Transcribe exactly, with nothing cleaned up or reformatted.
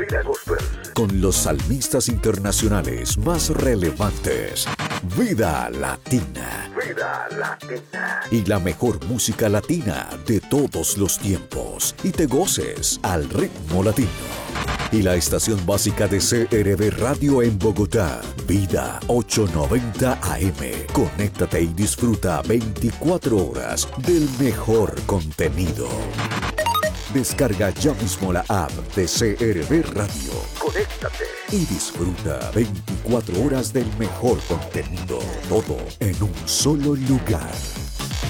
Vida Gospel. Con los salmistas internacionales más relevantes. Vida Latina. Vida Latina. Y la mejor música latina de todos los tiempos. Y te goces al ritmo latino. Y la estación básica de C R B Radio en Bogotá, Vida ochocientos noventa A M. Conéctate y disfruta veinticuatro horas del mejor contenido. Descarga ya mismo la app de C R B Radio. Conéctate y disfruta veinticuatro horas del mejor contenido. Todo en un solo lugar.